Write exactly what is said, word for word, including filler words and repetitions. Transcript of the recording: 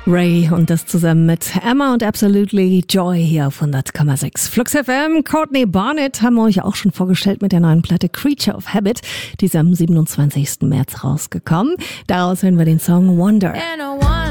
Ray und das zusammen mit Emma und Absolutely Joy hier auf hundert Komma sechs. Flux F M, Courtney Barnett haben wir euch auch schon vorgestellt mit der neuen Platte Creature of Habit. Die ist am siebenundzwanzigsten März rausgekommen. Daraus hören wir den Song Wonder.